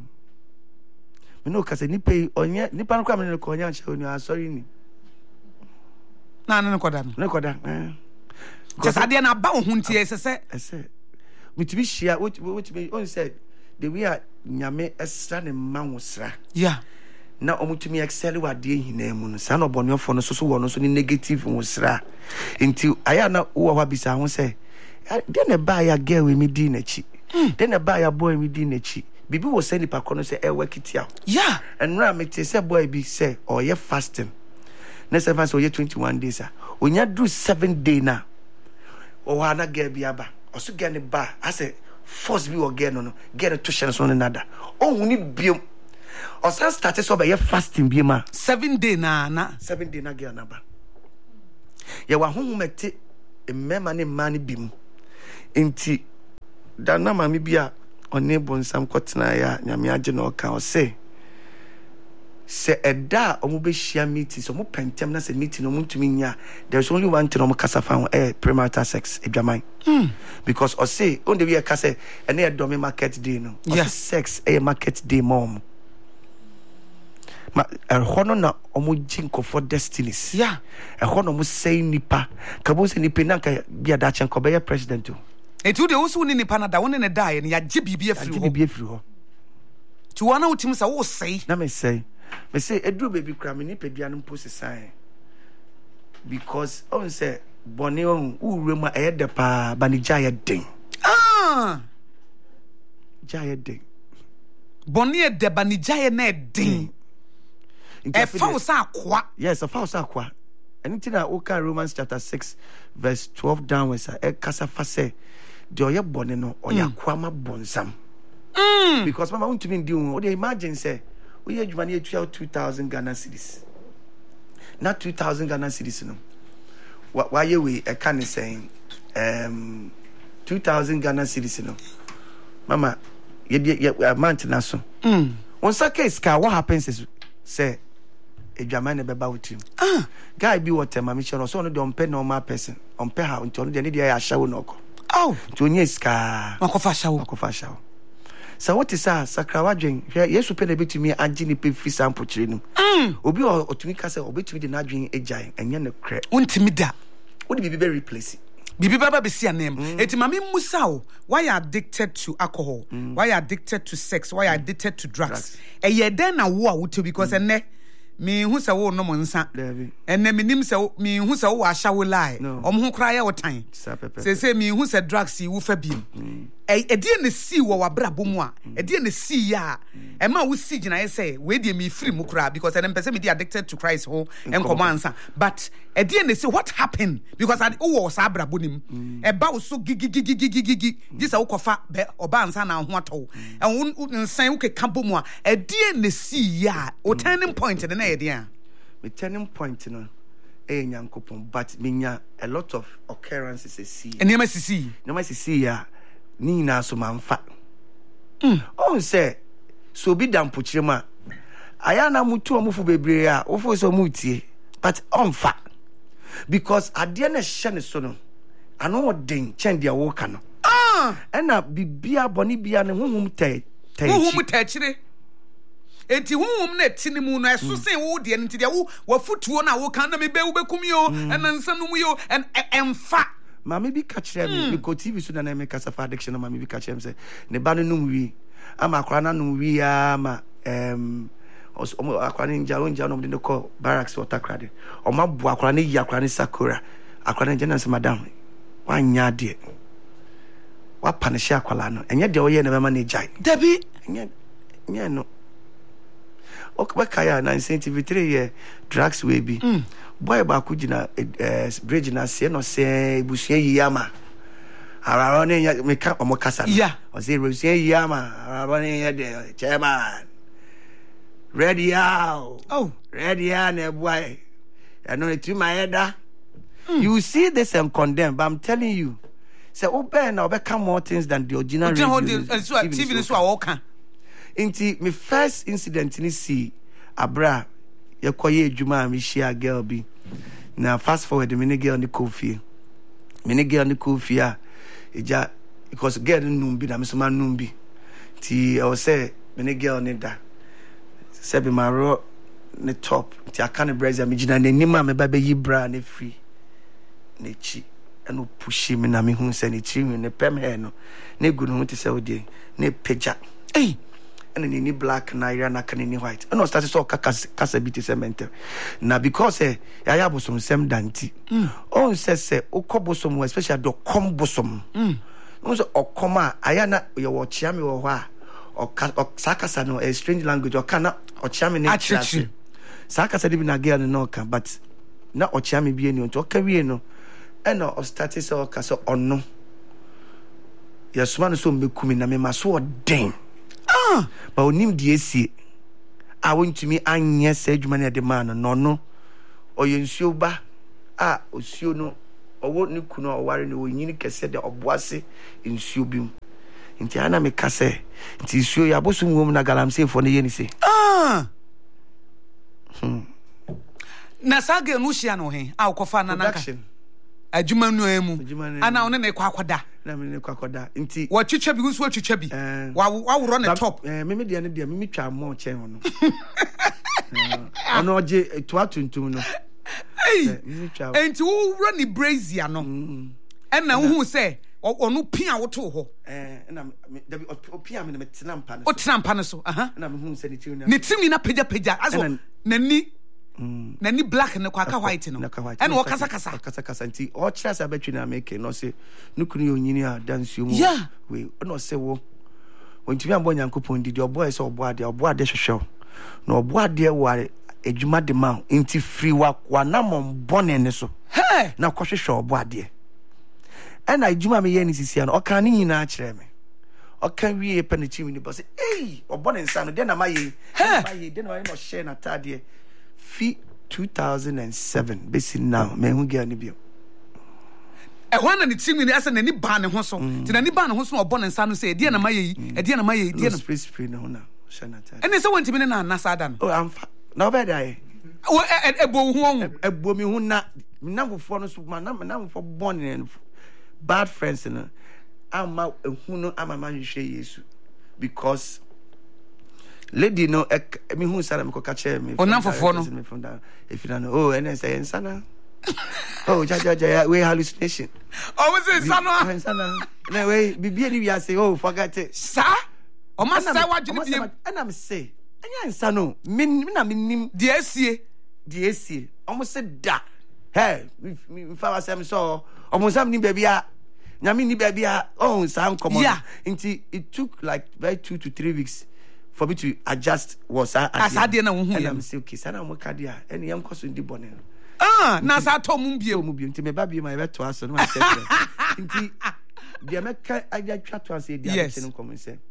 me no ka se ni pay onye ni pan kwa me no ko onya che oni asori ni na na ne koda no ne koda eh just ade na ba wo hunti ese se ese mitibi shia what what me on said the we are nyame esra ne manwosra yeah na omutumi excel wa de hina mu no sa no boniofo no so so wo no so ni negative wosra nti aya na wo wa bisa ho say de ne ba ya girl we mi di na chi de ne ba ya boy mi di na chi bibi wo say nipa kono say e wakitia yeah and ra me te say boy bi say oh ye fasting na seven so ye twenty-one days a onya do seven day na o ha na girl bi aba oso girl ne ba ase force bi o girl no no girl to share so ne nada o hu ni biom o san start so be ye fasting bi ma seven day na na seven day na girl na ba ye wa hu mete mmema ne man bi mu enti da na ma mi bia one bonsam kotena ya nyame age no ka o se se eda omo be share meeting so mo pentem na se meeting no mutumi nya there's only one thing omo kasa fa eh premarital sex edwaman mm. because o say on the we kasa ene e do me market day no o yes. sex e market day mom ma e hono na omo jinko for destinies yeah e hono mo say nipa ka bo say nipa na ka bia da chen ko be president o etu de wo so ni nipa na da won ne da ye ne ya gye bibia firi ho gye bibia firi ho tu wana utim sa wo sei na me say me say edru baby kra me ni pedua no post sign because on say bone on urema e de pa banija ye den ah jaye den bone e de banija ye na den e fa wo sa akwa yes e fa wo sa akwa anything that oka Romans chapter six verse twelve downwards e kasa fa say de oye bone no oya akwa ma bonsam mm. because mama want to be doing what they imagine say we had money to two thousand Ghana cedis. Not two thousand Ghana cedis, no. Why you we a can saying um two thousand Ghana cedis, no. Mama, you a mountain so. Mm. On such case, what happens is say a German about you. Ah, guy be what my mission or so no don't pay normal person. On pay her until the need I show no. Oh, to Nieska, Uncle Fashaw, Uncle Fashaw. So what is that sakrawadwen yesu pe na betumi agi ni pe free sample kire no obi otumi ka se obetumi de na adwen agyan enye ne kre untimi da wodi bibi be replace bibi baba be sia nem eti mame musa o why you addicted to alcohol mm. why you addicted to sex why you addicted to drugs e ye den na wo a woto because ene me hu se wo no mo nsa ene me nim se me hu se wo ahya wo lie om ho kra ya wo tan se se me hu se drugs yi wo fa biem e e die ne si wo wabra bomu a e die ne si ya e ma wo si gina ye say we die me free mu kra because ene person me dey addicted to Christ ho en komo ansa but e die ne say what happened because I wo wo sa abra bonim e ba wo so gigigigigigi this wo kofa be oba ansa na ho ato e wo nsan wo keka bomu a e die ne si ya o turning point na e die a me turning point no e nyankopon but minya a lot of occurrences e see enema sisi enema sisi ya ni na so manfa mm on say so bi dampo kirema aya na mutu omufu bebre a ofo so mutie but on fa because ade na hye ne so no ano den chen dia wo ka no ah ena bibia boni bia ne honhom tai tai honhom tai kire enti honhom na tini mu no eso sen wo de enti dia wo wafutuo na wo kan na me be wo bekum yo ena nsa no mu yo en emfa mama bi ka kire me because T V so na na me kasa fa addiction mama bi ka kire me say ne ba no num wi ama akwa na num wi ama em omo akwa ne nja onja no de ko barracks water crade o ma bu akwa ne yi akwa ne sakura akwa ne jena se madam wanya de wa punish akwa no enye de o ye na be ma ne jai dabi enye enye no okba kaya na three ye drugs we bi mm. boy ba ku gina eh, bridge na se no se busu yi ama araro ne ya me ka omo kasa no yeah. o se busu yi ama araro ne ya de chairman ready out oh ready and boy I know it to my head mm. you see this and condemn but I'm telling you say open na obeka more things than the original radio so T V so a kan inti me first incident ni see abra ye koye adwuma me share girl bi na fast forward me ne girl ni kofi me ne girl ni kofi a eja because girl num bi na me so ma num bi ti I say me ne girl ni da se be maro ne top ti aka ne brazier me gina ne nima me ba be yi bra ne free ne chi eno pushi me na me hu se ne chi ne pem he no ne gu no ti se odi ne peja eh and then ni black na ira na kan ni white and no start so kaka kasa biti cement na because eh ya ya bosom sem danti on se se okobosom especially do kom bosom mm on so okoma aya na ye wo chia me wo ho a o sakasa no a strange language o kana o chia me ne chia sakasa de bi na girl no kan but na o chia me bi eni on to ka wie no and or started so castle or no. Yes, one so me kumi na me maso den. Ah, but onim die sie. I want to me anya say adwuma na de man no no. Oye nsuo ba a osuo no owo ne kunu oware ne onyini kese de oboase nsuo bi mu. Nti ana me kase. Nti nsuo ya bosu mu na galamsey fo ne ye ni se. Ah. Hmm. Na sage no hia no he a ukofa na naka adwuma nu emu ana one na ekwa akoda na me ne ekwa akoda nti wa twetwa bi nso atwetwa bi wa wa woro ne top eh me me de ne de me twa mo chen hono ono oje to atuntum no eh enti wo wura ni brazier no ena wo hu se ono pia woto ho eh na da bi opia me na metena mpa no o tena mpa no so aha na me hu se ne timi na ne timi na peja peja aso nani na ni black ne kwa ka white no and wo kasa kasa kasa kasa nti o kira sa betwi na make no se nukunu yonyini a dance mu we no se wo wontimi ambo nyankopon didi obo e se obo ade obo ade hwehwew na obo ade wo adwuma de ma nti free wa wanam bone ne so he na kwohwehwe obo ade and adwuma me ye ni sisia no o kan ni nyina kire me o kan wie pe ne chimi ni bo se eh obo ne nsa no de na maye maye de na no share na tade fi two thousand seven besi now me hu girl ni bio e hwana ni timi ni asa na ni ba ne ho so ti na ni ba ne ho so no obo ne nsa no se e de na maye e de na maye e de na spray spray na hona shanata ene se wonti me na na sada no oh am na obe dai wo e bo hu on e bo mi hu na na fofo no so ma na na fofo born and bad friends no ama ehu no ama ma hwehwe Yesu because lady no me hu sara me ko ka che me onam fofo no if you know oh and say insana oh ja ja ja we hallucination oh we say insana insana na we bibia ni wi say oh forget it sa o ma say wa dwene biem and am say anya insano me na me nim de asie de asie o say da hey me fa wa say me so o sam ni bia nyame ni bia oh sam come on until it took like by two to three weeks for me to adjust was I asade na wo hu and I'm say okay sana mo ka dia ene yam koso ndi bone no ah na sa to mu bie mu bie nti me ba bie ma be to aso no ma say nti dia me ka aja twa to aso dia me tin come say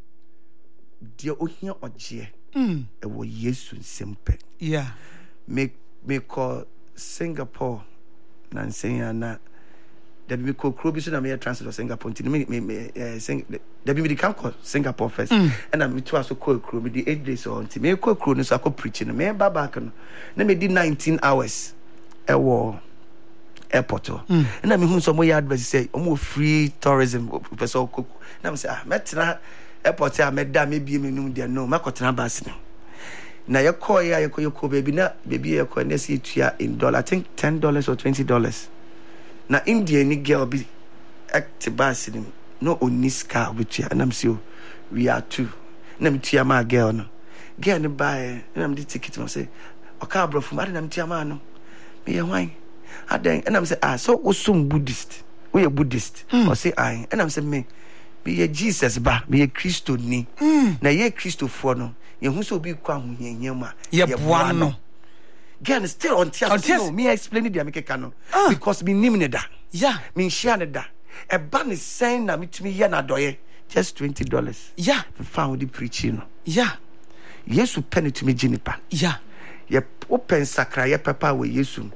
dia ohia oje mm e wo Yesu nsempe yeah me me call Singapore na nsenya na da bi ko kro bi so na me transfer to Singapore nti me me eh sing da bi me come call Singapore first mm. and I'm to aso ko kro me di eight days on nti me ko kro no so akọ preaching me ba back no na me di nineteen hours e wo airport mm. and I'm hu so mo ya advice say o mo free tourism person ko na me say ah metena airport a me da me bi me num dia no makotena bus no na ye ko ya ye ko ye ko baby na baby ye ko na see tua in dollar I think ten dollars or twenty dollars na India ni girl be act bus no oniska obetua and I'm so we are two na me tua ma girl no girl ni buy na me ticket no say oka bro from ade na me tua ma no me ye hwan adan and I'm say ah so osum Buddhist we a Buddhist or say I and I'm say me me ye Jesus ba me ye Christo ni na ye Christo fo no ye hu so bi kwa hu ye ma ye boa no girl still on tears no me explain it make no uh. because me nim ne da yeah me share ne da e ba ne sen na metumi ye na doye just twenty dollars yeah found the preaching no yeah Yesu penny to me jinipa yeah ye open sakra ye papa we Yesu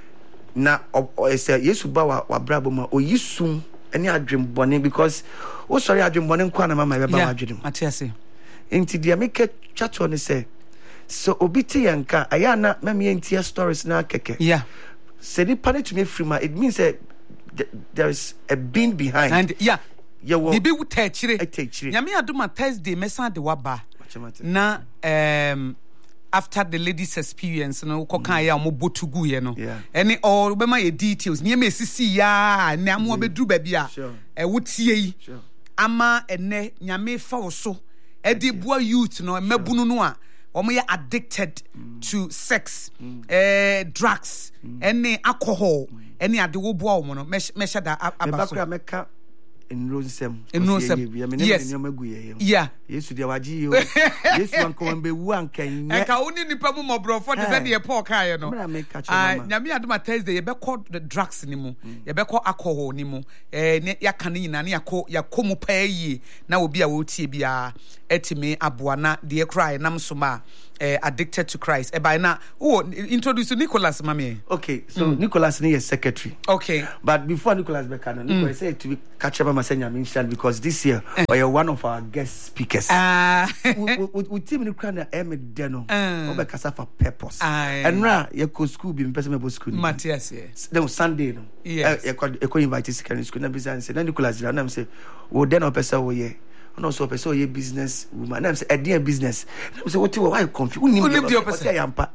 na o say Yesu ba wa brabo ma o yisum ene adwem bone because o sorry adwem bone kwa na mama be ba adwem atiase enti dia make chat on say so obiti yanka ayana meme entia stories na keke yeah say ni panic to me free it means that there is a being behind and yeah yeah wo di be wutachire etachire nyame adoma Thursday mesa de waba na um after the ladies experience no ko kan ya mo botugu ye no any all be my details ni me sisi ya na mo be duru ba bia e wotie yi ama ene nyame fa wo so e di boa youth no mabunu no a omo ye addicted mm. to sex mm. eh drugs mm. any alcohol mm. any ade wo boa omo no me me shada abaso me meka enronsem enronsem yes yeah yesu dia waji yo yesu anko ambe wu ankan e ka woni nipa mu mobrofo te se de Paul kai no ah nyame adoma Thursday ye be call the drugs ni mu ye be call alcohol ni mu eh ya kan nyina na yakọ yakọ mu pa yi na obi a wo tie bia etime aboana de cry nam so ma Uh, addicted to Christ. Uh, by now, oh, introduce Nicholas, mommy. Okay, so mm. Nicholas is secretary. Okay, but before Nicholas Bekano, Nicholas mm. said to be catch up on Masenya Minshan because this year uh. we are one of our guest speakers. Ah, uh. we team in Ukraine, Emmett Deno, over Casa for purpose. And now you go school, be in person school. Matthias, yes. Then Sunday, no. Yes. I could invite his secondary school. And say, then Nicholas, and I'm say, well, then I'll pass away. No, so person ye business woman. I'm say a dear business. I'm say what you why you confused? Who name the person?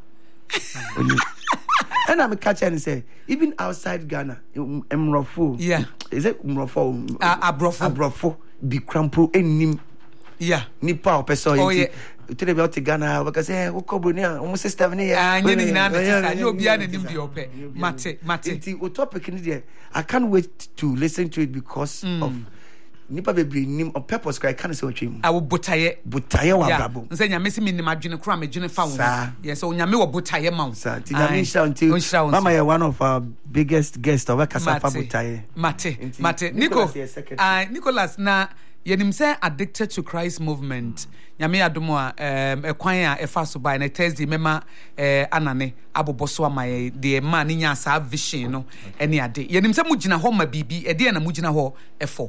And I'm catch and say even outside Ghana, Mrofo. Yeah. Is it Mrofo? Ah, Abrofo. Abrofo. Be crampo enim. Yeah. Nipa person. Oh yeah. Today about Ghana because eh wo kobonia almost seven years. Ah, nyini na na tisa. You obi ana nim de ope. Mate, mate. It topic ni there. I can't wait to listen to it because mm. of nipa bebre nim on purpose cry can say otwem I will botaye botaye wa brabo nse nyame se minim adwene kro amedwene fa wo yes so nyame wo botaye ma wo sa ti nyame sha until mama you one of our biggest guests of Kasafa botaye mate mate Nico ah Nicholas na yenim say addicted to Christ movement nyame adomo a em ekwan a efa so by na Thursday mema eh anane aboboso amaye de ma ni nya sa vision no ene ade yenim say mugina ho ma bibi ede na mugina ho efo.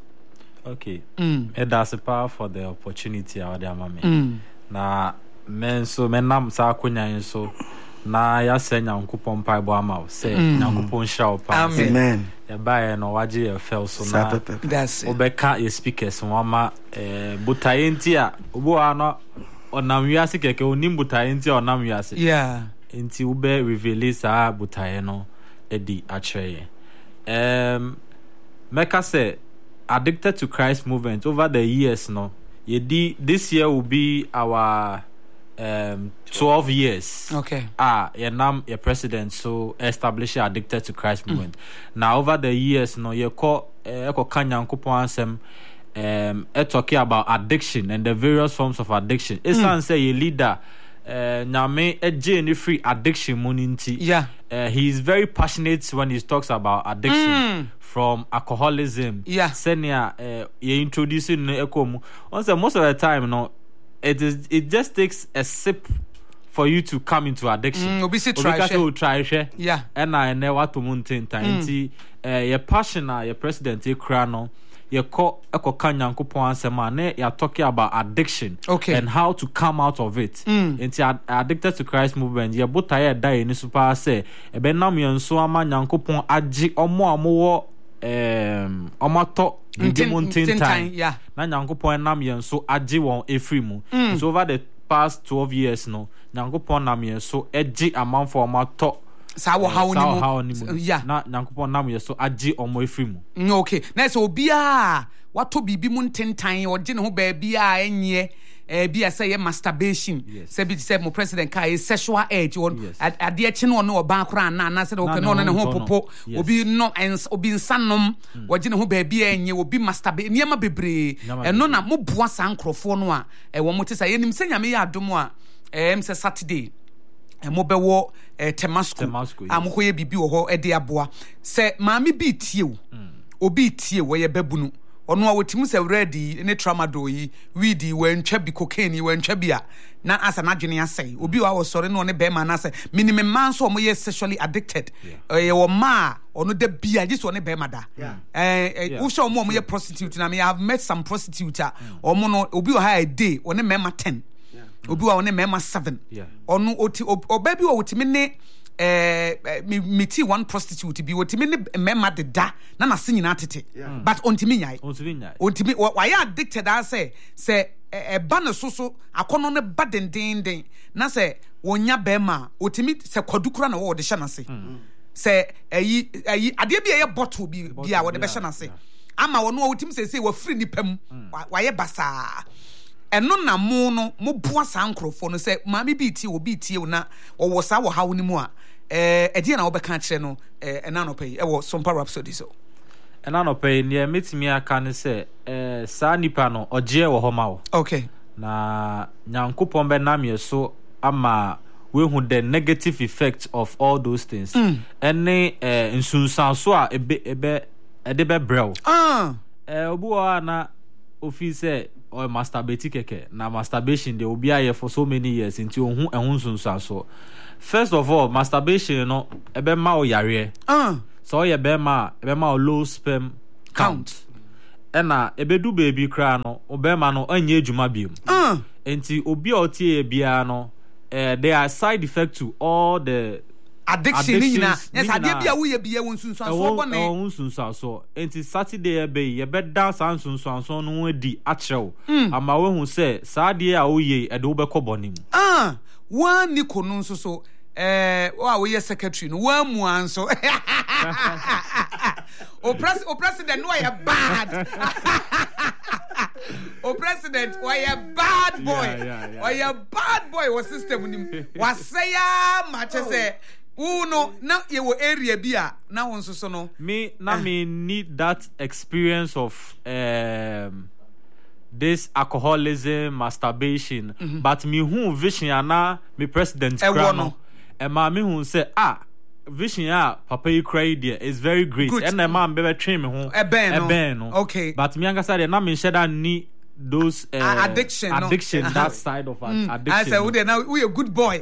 Okay. Mm. And that's a power for the opportunity out there, mama. Mm. Na men so men nam sa kunya so na ya se Nyankopon pai bo ama say Nyankopon sha pa. Amen. Ya ba no waje ya fell so na. That's it. Obeka your speakers wama eh butaye nti a obo ano onam wiase keke onim butaye nti onam wiase. Yeah. Nti ube reveal sa butaye no edi achre. Um meka say Addicted to Christ movement over the years no yedi this year will be our um twelve years. Okay. Ah yeah nam your president so establish Addicted to Christ movement. Mm. Now over the years no ye call e ko kanyankopon ansem um e talking about addiction and the various forms of addiction. It's mm. say ye leader uh nyame eje ni free addiction moninti. Yeah. Uh, he is very passionate when he talks about addiction. Mm. From alcoholism, yeah. Senior, uh, you introducing ekom. Also, most of the time, no, it is it just takes a sip for you to come into addiction. Mm, obisi try share. try share. Yeah. And I never to mountain time. See, your passion, your president, your crown, your co eko kanyankopon ansema ne you're talking about addiction. Okay. And how to come out of it. Mm. Into Addicted to Christ movement. Your botaye die ni super say. Ebe nam yenso ama nyankopon aji omo amowo um omato the mountain time yeah na nyankopon nam yen so agi won efri mu mm. so over the past twelve years no nyankopon nam yen so agi amanfo omato sa wo hawo ni mu yeah na nyankopon nam yen so agi omo efri mu okay na so obia wato bibi mu ntentan oje ne ho ba bia enye eh bia say ye masturbation say bi say mo president kai sexual urge on ade achi no no oba akora na na say okay no no ne ho popo obi no obi nsanom oje ne ho ba bia enye obi masturbate niam bebre eno na mo boa san krofo no a e wo mo te say yenim say nyame ya adom a em say Saturday e mo be wo Temasco amko ye bibi wo ho e de aboa say maami bi tie o obi tie wo ye babunu ono a wotimu se ready ne tramadol yi weedi wantwa bi cocaine wantwa bi a na asa na dwene asai obi wa wo sore no ne be ma na say minimum man so mo ye sexually addicted eh wo ma ono da bia ji so ne be ma da eh wo show mo mo ye prostitute na me have met some prostitute omo no obi wa ha a day one mema ten obi wa one mema seven ono oti oba bi wa wotimi ne eh me meet one prostitute bi wotimi ne mema de da na na senyina tete but ontimi nyai ontimi why addicted I say say e ba ne soso akono ne ba dendenden na say wonya be ma otimi se kwadukura na wo de hye na se se ayi ayi ade bi ye bottle bi bi a wo de be hye na se ama wo no otimi se se wa free ni pam wa ye basa eno na mo no mo boa sa nkrofo no se maami bi tie obi tie na wo sa wo hawo ni mu a eh ede na wo be ka kire no eh na no pay e wo Sompa Rhapsody so And I no pay near meet me I can say eh sa nipa no oje wo homa wo. Okay. Na nyankopon be nam ye so ama we hu the negative effect of all those things. Mm. Ene eh nsunsan so a ebe ebe ede be brew. Ah. Eh obu wa na ofi say or masturbate keke na masturbation they will be here for so many years until ohun ehun nsunsan so. First of all, masturbation no ebe ma o yare. Ah. So ye be ma ebe ma o low sperm count. Ena ebe du baby kra no obe ma no anye adwuma biem. Ah. Enti obi a otie bia no eh there are side effects to all the addiction ni na yes ade bia wo ye bia won sunsun so bo ne won sunsun so enti Saturday e be ye be dance and sunsun so no adi achew ama we hu say saade a wo ye e de wo be kobonim. Ah one ni konu nso so eh wa wo ye secretary no wa mu anso o pres o president no ya bad o president why a bad boy yeah, yeah, yeah. Why a bad boy was system nim was say ya match say uno na ye wo area bia na won so no me na uh. me need that experience of um this alcoholism, masturbation, mm-hmm. but me who vision ana me president crown e ma me who say ah vision ah papa you cry there is very great and e ma be train me who e ben no okay but me anga say na me share ni those uh, uh, addiction addiction no? that side of mm. addiction I say we now we a good boy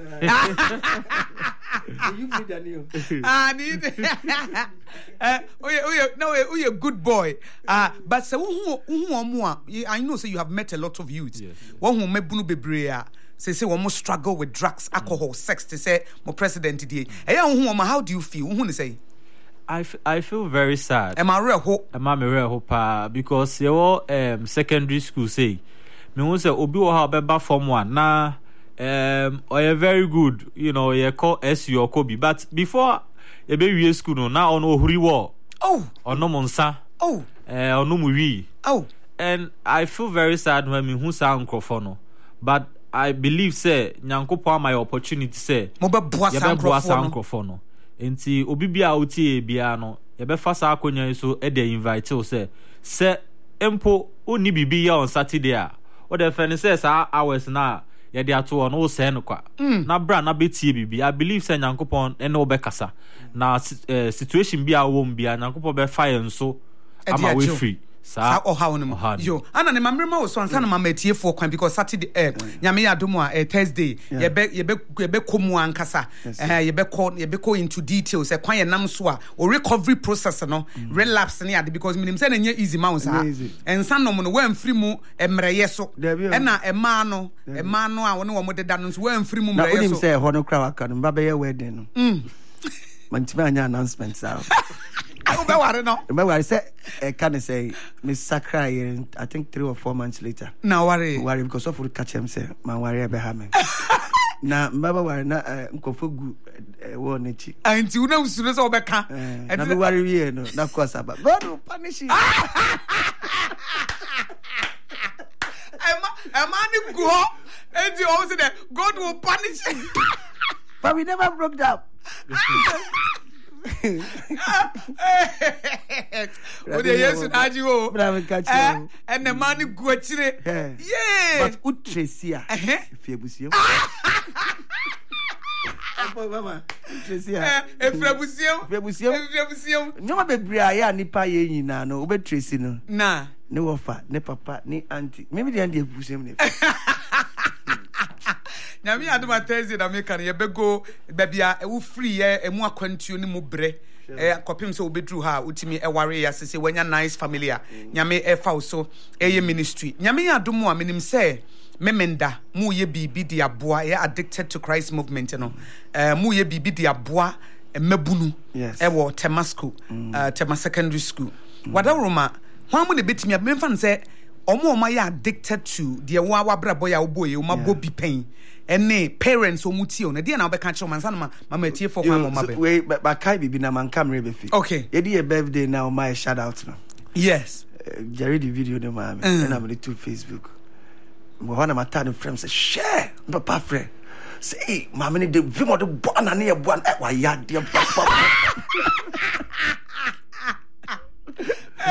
you be Daniel ah need eh we we no we a good boy ah uh, but say who who omo I know say you have met a lot of youths one who mebunu bebre a say say one struggle with drugs alcohol mm. sex to say my president dey eh who omo how do you feel who say I, f- I feel very sad. Am I real hope? Am I real hope? Uh, because you um secondary school say me who say obi wo ha beba form one na um or you very good you know you call S U or Kobe but before you be we school no na on ohuri wo oh ono monsa oh eh ono mu wi oh and I feel very sad when me who say nkrofo no but I believe say nyankopon my opportunity say mo be boa nkrofo no enti obi bia otie bia no ye be fa sa akonya so e dey invite o say se empo oni bibi ya on Saturday a o dey fene say sa hours na ye dey ato on o say no kwa na bra na betie bibi I believe say nyankopon ene o be kasa na uh, situation bia wo mbia nyankopon be fire nso ama we free sa o ha wonu yo ana ne mamrema wo so ansa na mama etie fo kwan because Saturday eh nyame ya domo a Thursday ye be ye be ye be komu ankasa eh ye be call ye be go into details e kwan ye nam so a o recovery process no relapse ne ade because minim say na nya easy ma wonsa ensa no mo no wan free mu emreye so e na e ma no e ma no a woni wo mo deda no so wan free mu emreye so na onim say ho no kra waka no ba be ye wedding no mm mantima anya announcement sa I go worry no. Remember I said I can say Miss Sakra I think three or four months later. No worry. Worry because of catch him say man worry be ha me. Na mbaba worry na nkofo gu wo nechi. Anti una usuro so obeka. Na be worry we no na course aba. God will punish you. Emma Emma ni go. Anti o say that God will punish you. But we never broke down. O de Yesu na aji o eh and the man go achire yeah but utresia efiebusiam apo mama utresia efiebusiam efiebusiam efiebusiam nyoma bebre aya nipa ye nyina no obetresi no na ne wofa ne papa ne auntie maybe dey and ebusiam ne nyame adoma Thursday na make na ye bego babia e wo free ye emu akwantuo ni mu bre eh kopim se obedru ha utimi e ware ya sese wanya nice family a nyame e fa so eye ministry nyame adomo a menim se memenda mu ye bibi dia boa ye addicted to Christ movement no eh mu ye bibi dia boa mabunu e wo Temasco uh Tema secondary school wadaroma hwan mu ne betimi memfa se omo omo ye addicted to dia wa wabra boy a oboye o mabo bi pen ene parents omuti on dey na obeka che man sana mama tie for kwa mama be we ba kai bibi na man camera be fi okay e dey birthday now my shout out no yes uh, Jerry the video no mama mm. and I'm on to Facebook mo wana mata no frame say share papa friend say mama ni the film the born na e born e wa ya de papa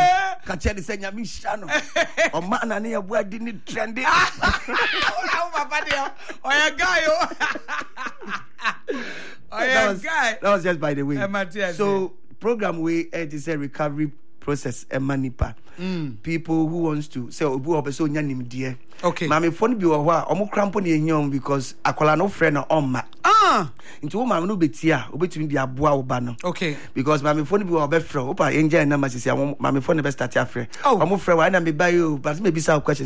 catch the same Yamishano. Or man and a boy didn't trend it. Oh, Papa, dear. Oh, a guy. Oh, that, was, guy. that was just by the way. Uh, so, program we it is a recovery process and manipa. Mm. People who wants to say obu obeso nyanim die. Okay. Mami phone bi wo ho a omo crampo ne enyom because akola no friend no omma. Ah. Nti wo mama no betia, obetumi di aboa wo ba no. Okay. Because mami phone bi wo be frɛ, opa enja na masisi mami phone be start afre. Oh. Omo frɛ wa na me ba yo, but me bisa question